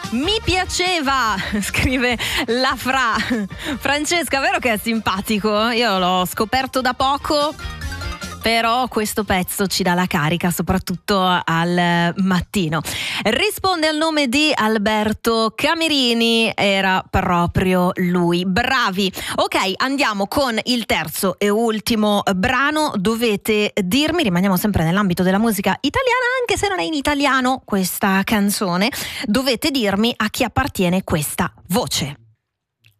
Mi piaceva, scrive la Francesca, vero che è simpatico? Io l'ho scoperto da poco, però questo pezzo ci dà la carica, soprattutto al mattino. Risponde al nome di Alberto Camerini, era proprio lui. Bravi. Ok, andiamo con il terzo e ultimo brano. Dovete dirmi, rimaniamo sempre nell'ambito della musica italiana, anche se non è in italiano questa canzone, dovete dirmi a chi appartiene questa voce.